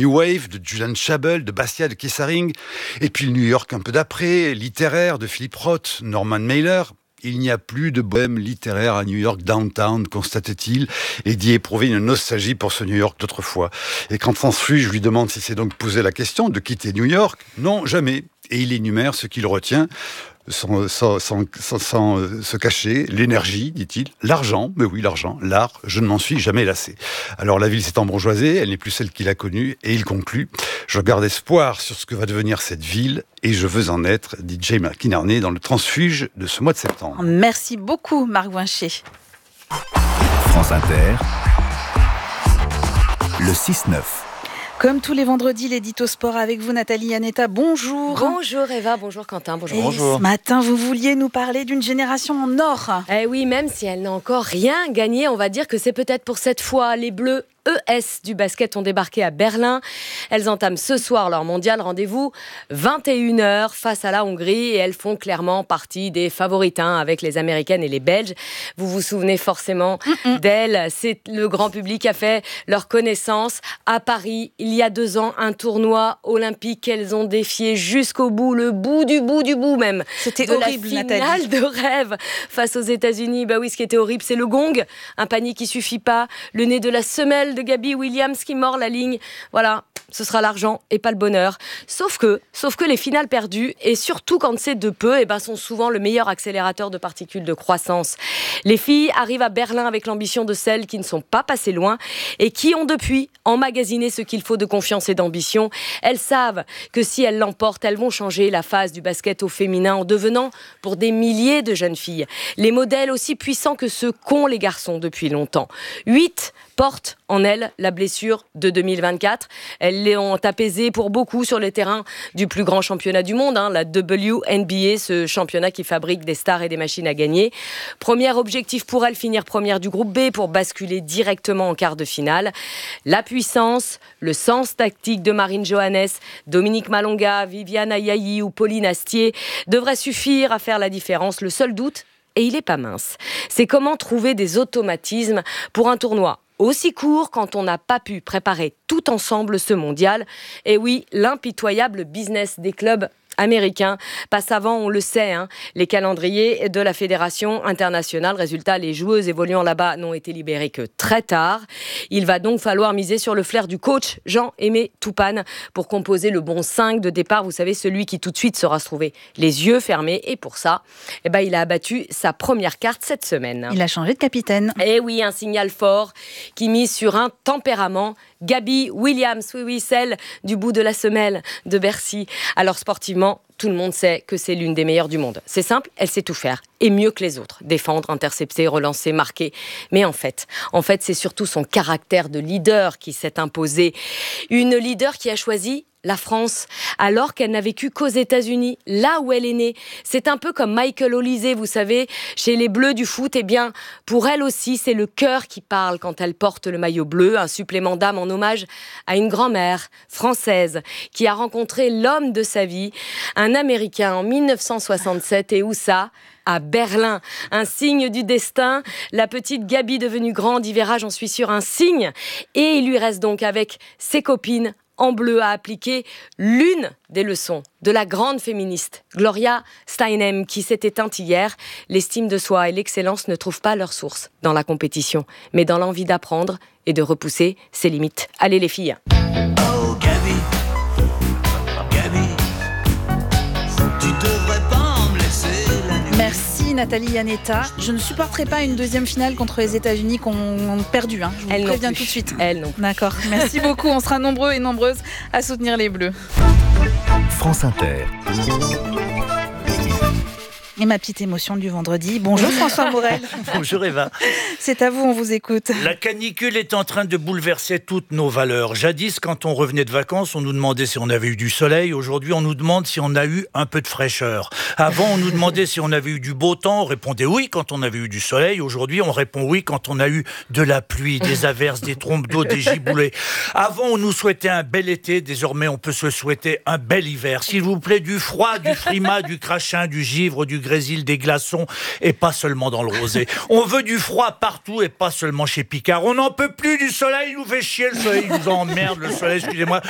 New Wave de Julian Schabel, de Basquiat, de Kessaring, et puis le New York un peu d'après, littéraire de Philip Roth, Norman Mailer. Il n'y a plus de bohème littéraire à New York downtown, constate-t-il, et d'y éprouver une nostalgie pour ce New York d'autrefois. Et quand s'ensuit, je lui demande si c'est donc posé la question de quitter New York. Non, jamais. Et il énumère ce qu'il retient, sans se cacher, l'énergie, dit-il, l'argent, mais oui, l'argent, l'art, je ne m'en suis jamais lassé. Alors la ville s'est embourgeoisée, elle n'est plus celle qu'il a connue, et il conclut, je garde espoir sur ce que va devenir cette ville, et je veux en être, dit Jay McInerney dans le Transfuge de ce mois de septembre. Merci beaucoup, Marc Vincher. France Inter, le 6-9. Comme tous les vendredis, l'édito sport avec vous, Nathalie Yanetta. Bonjour. Bonjour Eva, bonjour Quentin, bonjour. Et ce matin, vous vouliez nous parler d'une génération en or. Eh oui, même si elle n'a encore rien gagné, on va dire que c'est peut-être pour cette fois. Les Bleus ES du basket ont débarqué à Berlin. Elles entament ce soir leur mondial. Rendez-vous 21h face à la Hongrie et elles font clairement partie des favorites avec les Américaines et les Belges. Vous vous souvenez forcément d'elles. C'est le grand public qui a fait leur connaissance à Paris il y a 2 ans. Un tournoi olympique qu'elles ont défié jusqu'au bout, le bout du bout même. C'était de horrible, la finale Nathalie. de rêve face aux États-Unis. Bah oui, ce qui était horrible, c'est le gong. Un panier qui suffit pas. Le nez de la semelle de Gabby Williams qui mord la ligne. Voilà, ce sera l'argent et pas le bonheur. Sauf que les finales perdues, et surtout quand c'est de peu, sont souvent le meilleur accélérateur de particules de croissance. Les filles arrivent à Berlin avec l'ambition de celles qui ne sont pas passées loin et qui ont depuis emmagasiné ce qu'il faut de confiance et d'ambition. Elles savent que si elles l'emportent, elles vont changer la face du basket au féminin en devenant, pour des milliers de jeunes filles, les modèles aussi puissants que ceux qu'ont les garçons depuis longtemps. 8 portent en elles la blessure de 2024. Elles l'ont apaisée pour beaucoup sur les terrains du plus grand championnat du monde, la WNBA, ce championnat qui fabrique des stars et des machines à gagner. Premier objectif pour elles, finir première du groupe B pour basculer directement en quart de finale. La puissance, le sens tactique de Marine Johannes, Dominique Malonga, Viviane Ayayi ou Pauline Astier devraient suffire à faire la différence. Le seul doute, et il n'est pas mince, c'est comment trouver des automatismes pour un tournoi aussi court quand on n'a pas pu préparer tout ensemble ce mondial. Et oui, l'impitoyable business des clubs américains passe avant, on le sait, les calendriers de la Fédération internationale. Résultat, les joueuses évoluant là-bas n'ont été libérées que très tard. Il va donc falloir miser sur le flair du coach Jean-Aimé Toupane pour composer le bon 5 de départ. Vous savez, celui qui tout de suite saura se trouver les yeux fermés. Et pour ça, il a abattu sa première carte cette semaine. Il a changé de capitaine. Et oui, un signal fort qui mise sur un tempérament. Gabby Williams, oui, celle du bout de la semelle de Bercy. Alors sportivement, tout le monde sait que c'est l'une des meilleures du monde. C'est simple, elle sait tout faire, et mieux que les autres. Défendre, intercepter, relancer, marquer. Mais en fait, c'est surtout son caractère de leader qui s'est imposé. Une leader qui a choisi la France, alors qu'elle n'a vécu qu'aux États-Unis, là où elle est née. C'est un peu comme Michael Olise, vous savez, chez les Bleus du foot. Pour elle aussi, c'est le cœur qui parle quand elle porte le maillot bleu. Un supplément d'âme en hommage à une grand-mère française qui a rencontré l'homme de sa vie, un Américain en 1967. Et où ça ? À Berlin. Un signe du destin. La petite Gaby devenue grande y verra, j'en suis sûre, un signe. Et il lui reste donc avec ses copines en bleu à appliquer l'une des leçons de la grande féministe Gloria Steinem qui s'est éteinte hier. L'estime de soi et l'excellence ne trouvent pas leur source dans la compétition, mais dans l'envie d'apprendre et de repousser ses limites. Allez les filles. Oh Gaby, Gaby, tu devrais pas me laisser la nuit. Merci Nathalie Yanetta. Je ne supporterai pas une deuxième finale contre les États-Unis qu'on a perdu. Je vous préviens tout de suite. Elle non. D'accord. Merci beaucoup. On sera nombreux et nombreuses à soutenir les Bleus. France Inter. Et ma petite émotion du vendredi. Bonjour François Morel. Bonjour Eva. C'est à vous, on vous écoute. La canicule est en train de bouleverser toutes nos valeurs. Jadis, quand on revenait de vacances, on nous demandait si on avait eu du soleil. Aujourd'hui, on nous demande si on a eu un peu de fraîcheur. Avant, on nous demandait si on avait eu du beau temps. On répondait oui quand on avait eu du soleil. Aujourd'hui, on répond oui quand on a eu de la pluie, des averses, des trompes d'eau, des giboulées. Avant, on nous souhaitait un bel été. Désormais, on peut se souhaiter un bel hiver. S'il vous plaît, du froid, du frima, du crachin, du givre, du grésil, des glaçons et pas seulement dans le rosé. On veut du froid partout et pas seulement chez Picard. On n'en peut plus du soleil, il nous fait chier le soleil, il nous emmerde le soleil, excusez-moi.